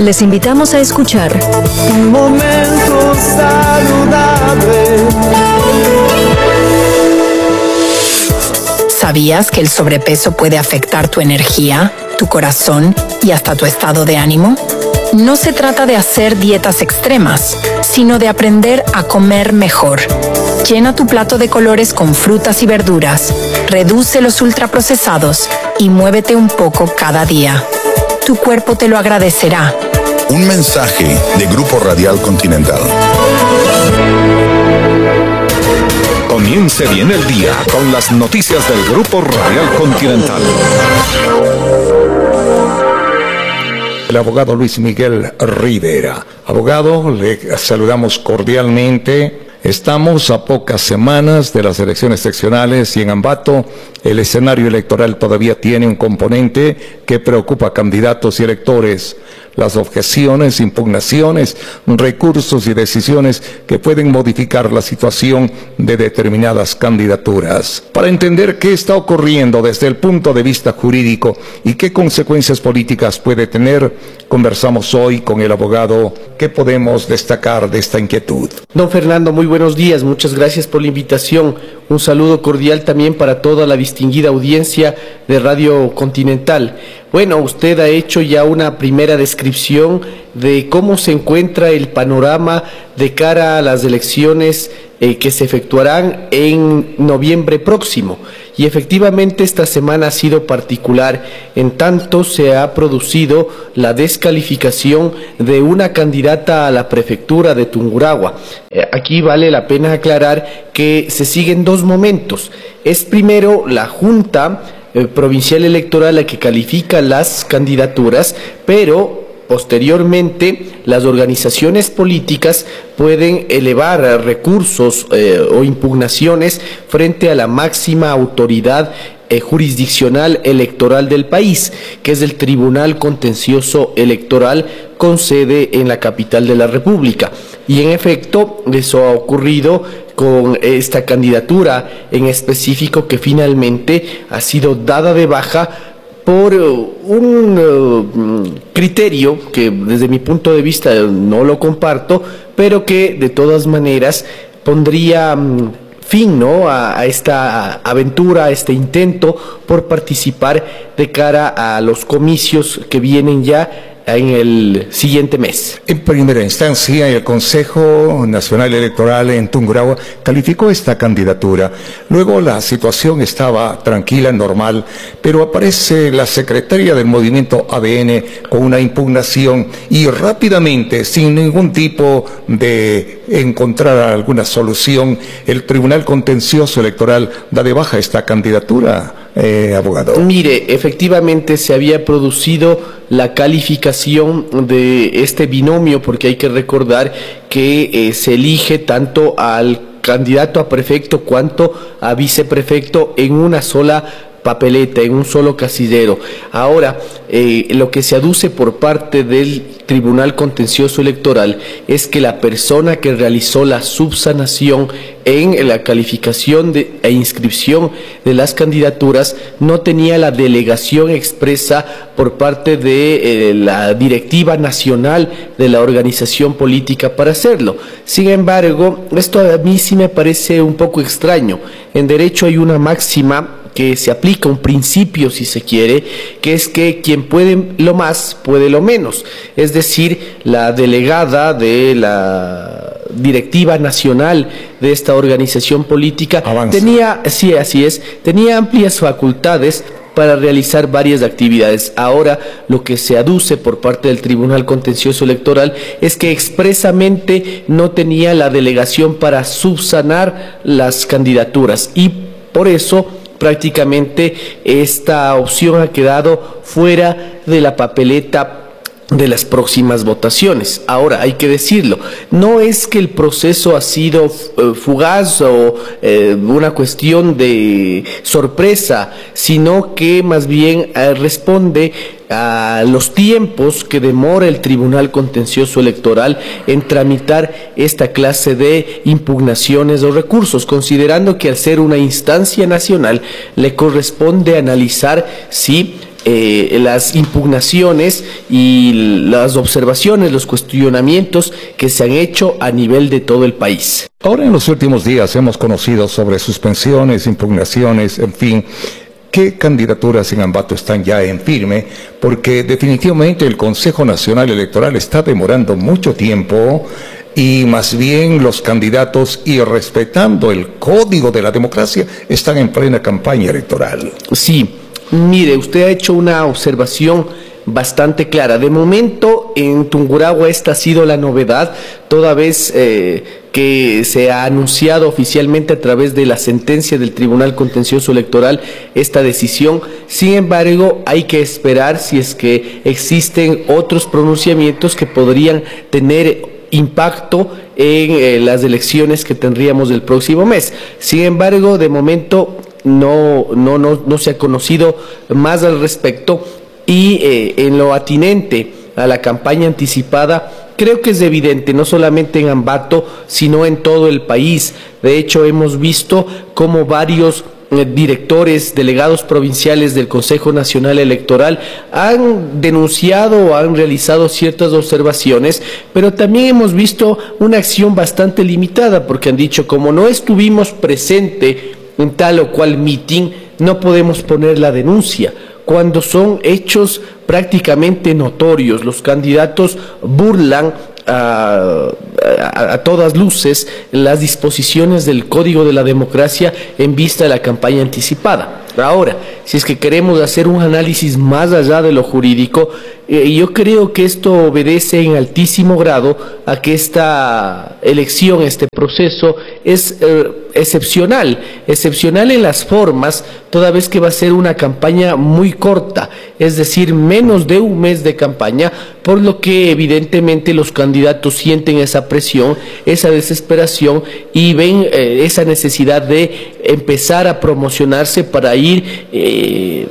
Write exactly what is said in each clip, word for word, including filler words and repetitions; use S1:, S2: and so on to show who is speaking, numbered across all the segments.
S1: Les invitamos a escuchar
S2: Un momento saludable.
S3: ¿Sabías que el sobrepeso puede afectar tu energía, tu corazón y hasta tu estado de ánimo? No se trata de hacer dietas extremas, sino de aprender a comer mejor. Llena tu plato de colores con frutas y verduras, reduce los ultraprocesados y muévete un poco cada día. Tu cuerpo te lo agradecerá.
S4: Un mensaje de Grupo Radial Continental.
S5: Comience bien el día con las noticias del Grupo Radial Continental.
S6: El abogado Luis Miguel Rivera. Abogado, le saludamos cordialmente. Estamos a pocas semanas de las elecciones seccionales y en Ambato el escenario electoral todavía tiene un componente que preocupa a candidatos y electores. Las objeciones, impugnaciones, recursos y decisiones que pueden modificar la situación de determinadas candidaturas. Para entender qué está ocurriendo desde el punto de vista jurídico y qué consecuencias políticas puede tener, conversamos hoy con el abogado. ¿Qué podemos destacar de esta inquietud?
S7: Don Fernando, muy buenos días, muchas gracias por la invitación. Un saludo cordial también para toda la distinguida audiencia de Radio Continental. Bueno, usted ha hecho ya una primera descripción de cómo se encuentra el panorama de cara a las elecciones eh, que se efectuarán en noviembre próximo. Y efectivamente esta semana ha sido particular, en tanto se ha producido la descalificación de una candidata a la prefectura de Tungurahua. Eh, aquí vale la pena aclarar que se siguen dos momentos. Es primero la Junta eh, Provincial Electoral la que califica las candidaturas, pero posteriormente las organizaciones políticas pueden elevar recursos eh, o impugnaciones frente a la máxima autoridad eh, jurisdiccional electoral del país, que es el Tribunal Contencioso Electoral con sede en la capital de la República. Y en efecto, eso ha ocurrido con esta candidatura en específico, que finalmente ha sido dada de baja por un uh, criterio que desde mi punto de vista no lo comparto, pero que de todas maneras pondría um, fin, ¿no?, a, a esta aventura, a este intento por participar de cara a los comicios que vienen ya en el siguiente mes.
S6: En primera instancia, el Consejo Nacional Electoral en Tungurahua calificó esta candidatura. Luego la situación estaba tranquila, normal, pero aparece la secretaria del movimiento A B N con una impugnación y rápidamente, sin ningún tipo de encontrar alguna solución, el Tribunal Contencioso Electoral da de baja esta candidatura. Eh, abogado.
S7: Mire, efectivamente se había producido la calificación de este binomio, porque hay que recordar que eh, se elige tanto al candidato a prefecto cuanto a viceprefecto en una sola papeleta, en un solo casillero. Ahora, eh, lo que se aduce por parte del Tribunal Contencioso Electoral es que la persona que realizó la subsanación en la calificación de, e inscripción de las candidaturas no tenía la delegación expresa por parte de eh, la directiva nacional de la organización política para hacerlo. Sin embargo, esto a mí sí me parece un poco extraño. En derecho hay una máxima que se aplica, un principio si se quiere, que es que quien puede lo más, puede lo menos. Es decir, la delegada de la directiva nacional de esta organización política Avanza. tenía, sí, así es, tenía amplias facultades para realizar varias actividades. Ahora, lo que se aduce por parte del Tribunal Contencioso Electoral es que expresamente no tenía la delegación para subsanar las candidaturas, y por eso prácticamente esta opción ha quedado fuera de la papeleta de las próximas votaciones. Ahora, hay que decirlo, no es que el proceso ha sido eh, fugaz o eh, una cuestión de sorpresa, sino que más bien eh, responde a los tiempos que demora el Tribunal Contencioso Electoral en tramitar esta clase de impugnaciones o recursos, considerando que al ser una instancia nacional le corresponde analizar si eh, las impugnaciones y las observaciones, los cuestionamientos que se han hecho a nivel de todo el país.
S6: Ahora, en los últimos días hemos conocido sobre suspensiones, impugnaciones, en fin, qué candidaturas en Ambato están ya en firme, porque definitivamente el Consejo Nacional Electoral está demorando mucho tiempo y más bien los candidatos, y respetando el código de la democracia, están en plena campaña electoral.
S7: Sí, mire, usted ha hecho una observación bastante clara. De momento, en Tungurahua esta ha sido la novedad, toda vez eh, que se ha anunciado oficialmente a través de la sentencia del Tribunal Contencioso Electoral esta decisión. Sin embargo, hay que esperar si es que existen otros pronunciamientos que podrían tener impacto en eh, las elecciones que tendríamos el próximo mes. Sin embargo, de momento no, no, no, no se ha conocido más al respecto, y eh, en lo atinente a la campaña anticipada, creo que es evidente, no solamente en Ambato, sino en todo el país. De hecho, hemos visto cómo varios directores, delegados provinciales del Consejo Nacional Electoral han denunciado o han realizado ciertas observaciones, pero también hemos visto una acción bastante limitada, porque han dicho, como no estuvimos presente en tal o cual meeting, no podemos poner la denuncia, cuando son hechos prácticamente notorios. Los candidatos burlan A, a, a todas luces las disposiciones del Código de la Democracia en vista de la campaña anticipada. Ahora, si es que queremos hacer un análisis más allá de lo jurídico, eh, yo creo que esto obedece en altísimo grado a que esta elección, este proceso es eh, excepcional, excepcional en las formas, toda vez que va a ser una campaña muy corta, es decir, menos de un mes de campaña, por lo que evidentemente los candidatos sienten esa presión, esa desesperación, y ven eh, esa necesidad de empezar a promocionarse para ir eh,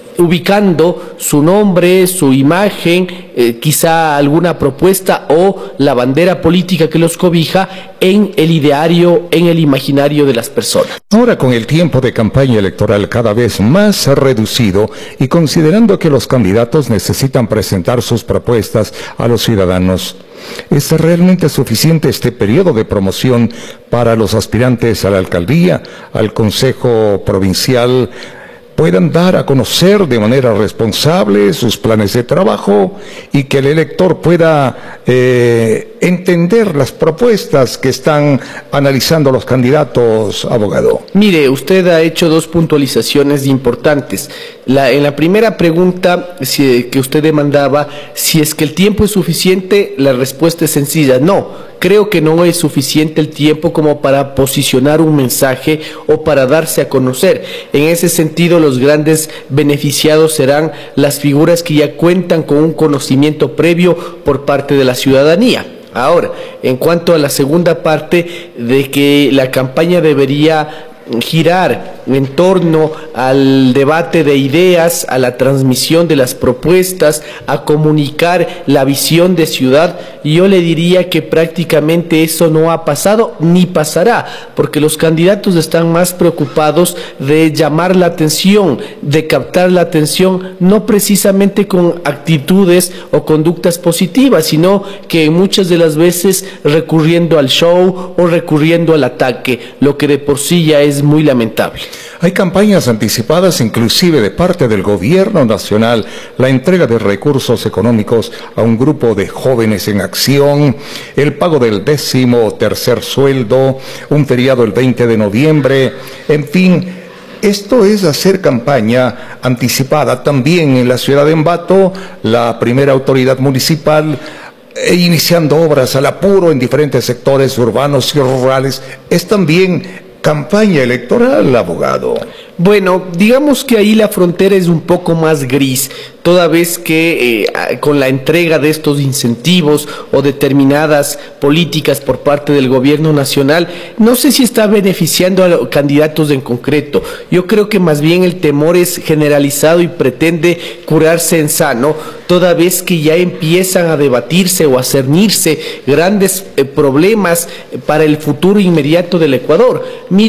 S7: ubicando su nombre, su imagen, eh, quizá alguna propuesta o la bandera política que los cobija en el ideario, en el imaginario de las personas.
S6: Ahora, con el tiempo de campaña electoral cada vez más reducido y considerando que los candidatos necesitan presentar sus propuestas a los ciudadanos, ¿es realmente suficiente este periodo de promoción para los aspirantes a la alcaldía, al Consejo Provincial, puedan dar a conocer de manera responsable sus planes de trabajo y que el elector pueda eh, entender las propuestas que están analizando los candidatos, abogado?
S7: Mire, usted ha hecho dos puntualizaciones importantes. La, en la primera pregunta si, que usted demandaba, si es que el tiempo es suficiente, la respuesta es sencilla: no. Creo que no es suficiente el tiempo como para posicionar un mensaje o para darse a conocer. En ese sentido, los grandes beneficiados serán las figuras que ya cuentan con un conocimiento previo por parte de la ciudadanía. Ahora, en cuanto a la segunda parte de que la campaña debería girar en torno al debate de ideas, a la transmisión de las propuestas, a comunicar la visión de ciudad, yo le diría que prácticamente eso no ha pasado ni pasará, porque los candidatos están más preocupados de llamar la atención, de captar la atención, no precisamente con actitudes o conductas positivas, sino que muchas de las veces recurriendo al show o recurriendo al ataque, lo que de por sí ya es muy lamentable.
S6: Hay campañas anticipadas inclusive de parte del gobierno nacional, la entrega de recursos económicos a un grupo de jóvenes en acción, el pago del décimo tercer sueldo, un feriado el veinte de noviembre, en fin. Esto es hacer campaña anticipada. También en la ciudad de Ambato, la primera autoridad municipal e iniciando obras al apuro en diferentes sectores urbanos y rurales, es también campaña electoral, abogado.
S7: Bueno, digamos que ahí la frontera es un poco más gris, toda vez que eh, con la entrega de estos incentivos o determinadas políticas por parte del gobierno nacional, no sé si está beneficiando a los candidatos en concreto. Yo creo que más bien el temor es generalizado y pretende curarse en sano, toda vez que ya empiezan a debatirse o a cernirse grandes eh, problemas para el futuro inmediato del Ecuador. Mire,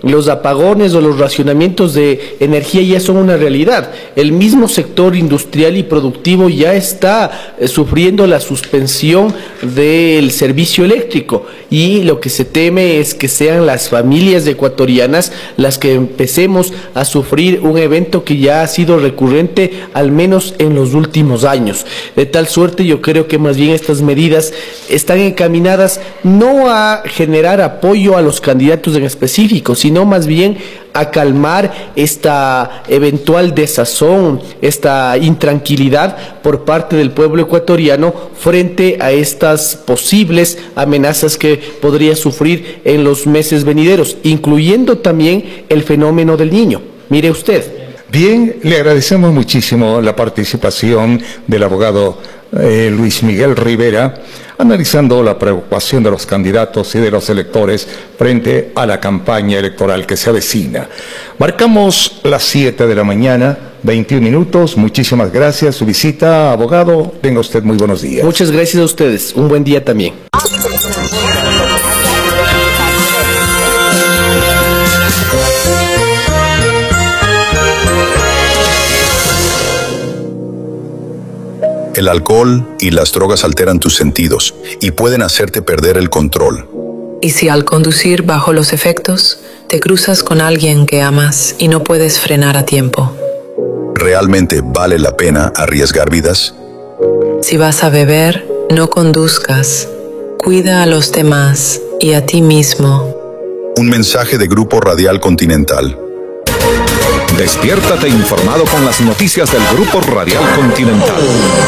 S7: los apagones o los racionamientos de energía ya son una realidad. El mismo sector industrial y productivo ya está eh, sufriendo la suspensión del servicio eléctrico, y lo que se teme es que sean las familias ecuatorianas las que empecemos a sufrir un evento que ya ha sido recurrente al menos en los últimos años. De tal suerte, yo creo que más bien estas medidas están encaminadas no a generar apoyo a los candidatos en específico, sino más bien a calmar esta eventual desazón, esta intranquilidad por parte del pueblo ecuatoriano frente a estas posibles amenazas que podría sufrir en los meses venideros, incluyendo también el fenómeno del Niño. Mire usted.
S6: Bien, le agradecemos muchísimo la participación del abogado eh, Luis Miguel Rivera, analizando la preocupación de los candidatos y de los electores frente a la campaña electoral que se avecina. Marcamos las siete de la mañana, veintiún minutos. Muchísimas gracias. Su visita, abogado. Tenga usted muy buenos días.
S7: Muchas gracias a ustedes. Un buen día también.
S4: El alcohol y las drogas alteran tus sentidos y pueden hacerte perder el control.
S1: Y si al conducir bajo los efectos, te cruzas con alguien que amas y no puedes frenar a tiempo.
S4: ¿Realmente vale la pena arriesgar vidas?
S1: Si vas a beber, no conduzcas. Cuida a los demás y a ti mismo.
S4: Un mensaje de Grupo Radial Continental.
S5: Despiértate informado con las noticias del Grupo Radial Continental.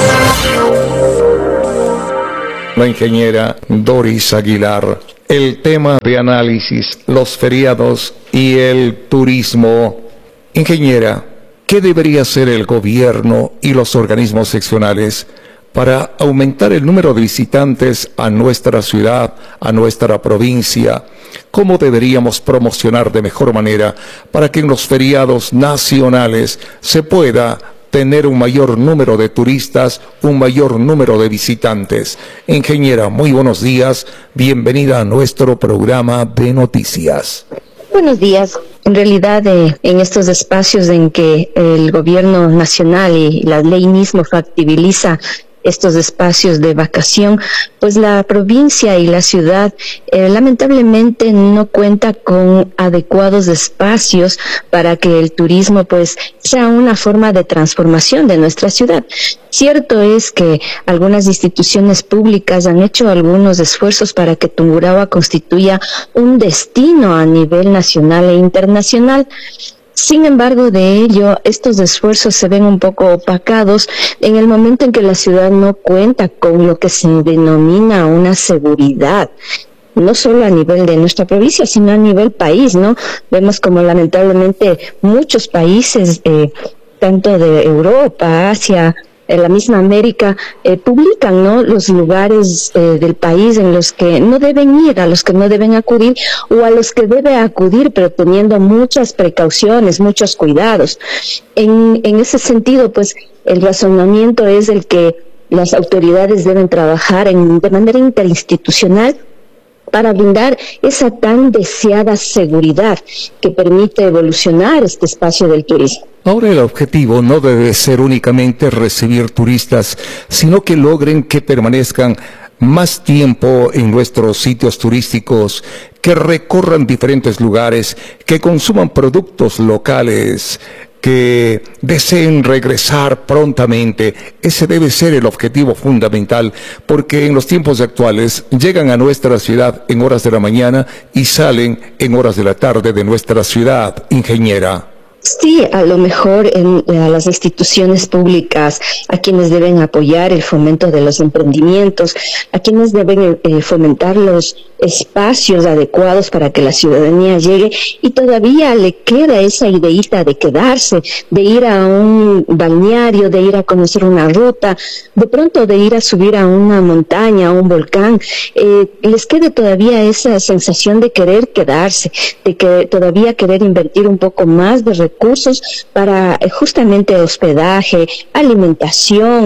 S6: La ingeniera Doris Aguilar. El tema de análisis, los feriados y el turismo. Ingeniera, ¿qué debería hacer el gobierno y los organismos seccionales para aumentar el número de visitantes a nuestra ciudad, a nuestra provincia? ¿Cómo deberíamos promocionar de mejor manera para que en los feriados nacionales se pueda tener un mayor número de turistas, un mayor número de visitantes? Ingeniera, muy buenos días. Bienvenida a nuestro programa de noticias.
S8: Buenos días. En realidad, eh, en estos espacios en que el gobierno nacional y la ley mismo factibiliza estos espacios de vacación, pues la provincia y la ciudad eh, lamentablemente no cuenta con adecuados espacios para que el turismo pues sea una forma de transformación de nuestra ciudad. Cierto es que algunas instituciones públicas han hecho algunos esfuerzos para que Tungurahua constituya un destino a nivel nacional e internacional. Sin embargo, de ello, estos esfuerzos se ven un poco opacados en el momento en que la ciudad no cuenta con lo que se denomina una seguridad, no solo a nivel de nuestra provincia, sino a nivel país, ¿no? Vemos como lamentablemente muchos países, eh, tanto de Europa, Asia, en la misma América, eh, publican, ¿no?, los lugares eh, del país en los que no deben ir, a los que no deben acudir, o a los que debe acudir, pero teniendo muchas precauciones, muchos cuidados. En, en ese sentido, pues, el razonamiento es el que las autoridades deben trabajar en, de manera interinstitucional para brindar esa tan deseada seguridad que permite evolucionar este espacio del turismo.
S6: Ahora el objetivo no debe ser únicamente recibir turistas, sino que logren que permanezcan más tiempo en nuestros sitios turísticos, que recorran diferentes lugares, que consuman productos locales, que deseen regresar prontamente. Ese debe ser el objetivo fundamental, porque en los tiempos actuales llegan a nuestra ciudad en horas de la mañana y salen en horas de la tarde de nuestra ciudad, ingeniera.
S8: Sí, a lo mejor en, a las instituciones públicas, a quienes deben apoyar el fomento de los emprendimientos, a quienes deben eh, fomentar los espacios adecuados para que la ciudadanía llegue, y todavía le queda esa ideita de quedarse, de ir a un balneario, de ir a conocer una ruta, de pronto de ir a subir a una montaña, a un volcán. Eh, les quede todavía esa sensación de querer quedarse, de que todavía querer invertir un poco más de recursos recursos para eh, justamente hospedaje, alimentación,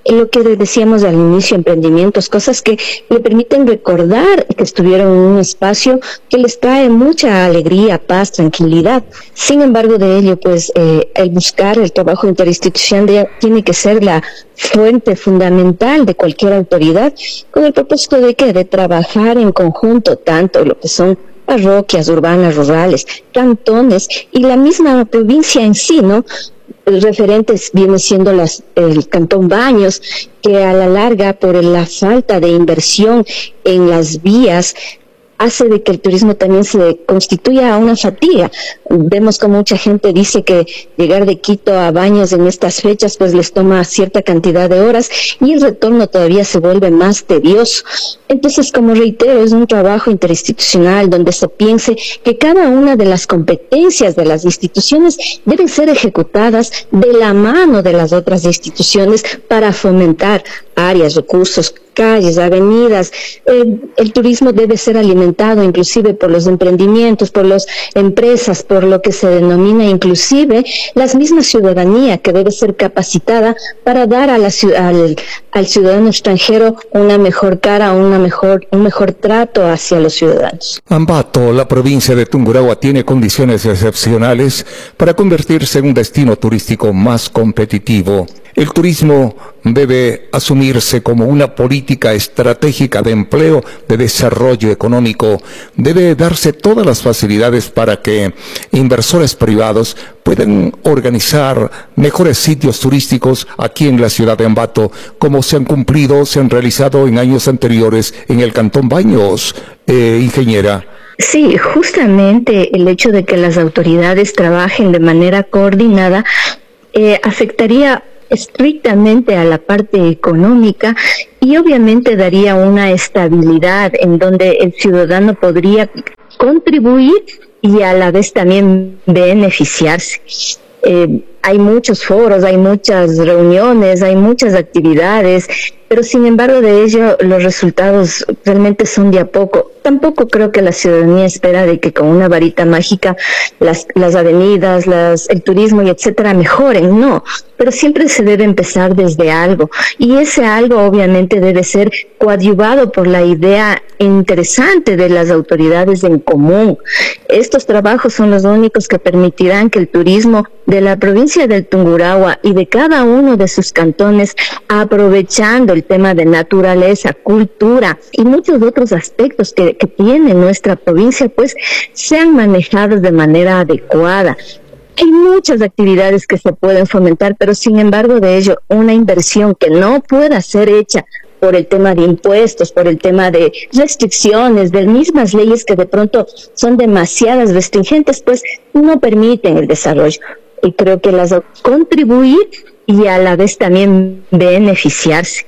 S8: lo que decíamos al inicio, emprendimientos, cosas que le permiten recordar que estuvieron en un espacio que les trae mucha alegría, paz, tranquilidad. Sin embargo, de ello, pues, eh, el buscar el trabajo interinstitucional tiene que ser la fuente fundamental de cualquier autoridad, con el propósito de que de trabajar en conjunto, tanto lo que son parroquias urbanas, rurales, cantones y la misma provincia en sí, ¿no? Referentes viene siendo las, el Cantón Baños, que a la larga, por la falta de inversión en las vías, hace de que el turismo también se constituya una fatiga. Vemos como mucha gente dice que llegar de Quito a Baños en estas fechas pues les toma cierta cantidad de horas y el retorno todavía se vuelve más tedioso. Entonces, como reitero, es un trabajo interinstitucional donde se piense que cada una de las competencias de las instituciones deben ser ejecutadas de la mano de las otras instituciones para fomentar áreas, recursos, calles, avenidas. Eh, el turismo debe ser alimentado inclusive por los emprendimientos, por las empresas, por lo que se denomina inclusive la misma ciudadanía, que debe ser capacitada para dar a la, al, al ciudadano extranjero una mejor cara, una mejor, un mejor trato hacia los ciudadanos.
S6: Ambato, la provincia de Tungurahua, tiene condiciones excepcionales para convertirse en un destino turístico más competitivo. El turismo debe asumirse como una política estratégica de empleo, de desarrollo económico. Debe darse todas las facilidades para que inversores privados puedan organizar mejores sitios turísticos aquí en la ciudad de Ambato, como se han cumplido, se han realizado en años anteriores en el Cantón Baños, eh, ingeniera.
S8: Sí, justamente el hecho de que las autoridades trabajen de manera coordinada eh, afectaría estrictamente a la parte económica y obviamente daría una estabilidad en donde el ciudadano podría contribuir y a la vez también beneficiarse. Eh, hay muchos foros, hay muchas reuniones, hay muchas actividades, pero sin embargo de ello los resultados realmente son de a poco. Tampoco creo que la ciudadanía espera de que con una varita mágica las, las avenidas, las, el turismo y etcétera mejoren, no, pero siempre se debe empezar desde algo y ese algo obviamente debe ser coadyuvado por la idea interesante de las autoridades en común. Estos trabajos son los únicos que permitirán que el turismo de la provincia del Tungurahua y de cada uno de sus cantones, aprovechando el tema de naturaleza, cultura y muchos otros aspectos que, que tiene nuestra provincia, pues sean manejados de manera adecuada. Hay muchas actividades que se pueden fomentar, pero sin embargo de ello, una inversión que no pueda ser hecha por el tema de impuestos, por el tema de restricciones, de mismas leyes que de pronto son demasiadas restringentes, pues no permiten el desarrollo. Y creo que las contribuir y a la vez también beneficiarse.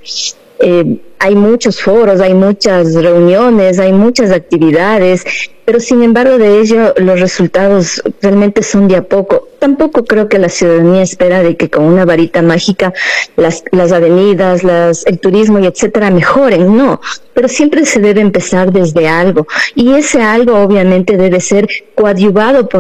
S8: Eh, hay muchos foros, hay muchas reuniones, hay muchas actividades, pero sin embargo de ello los resultados realmente son de a poco. Tampoco creo que la ciudadanía espera de que con una varita mágica las, las avenidas, las, el turismo y etcétera mejoren, no, pero siempre se debe empezar desde algo y ese algo obviamente debe ser coadyuvado por